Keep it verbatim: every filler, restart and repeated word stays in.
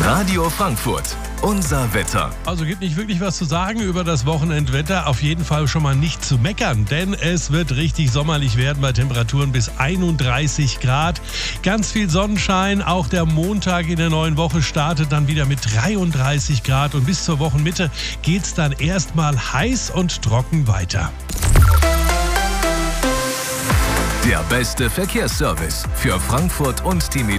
Radio Frankfurt, unser Wetter. Also gibt nicht wirklich was zu sagen über das Wochenendwetter. Auf jeden Fall schon mal nicht zu meckern, denn es wird richtig sommerlich werden bei Temperaturen bis einunddreißig Grad. Ganz viel Sonnenschein. Auch der Montag in der neuen Woche startet dann wieder mit dreiunddreißig Grad. Und bis zur Wochenmitte geht es dann erstmal heiß und trocken weiter. Der beste Verkehrsservice für Frankfurt und die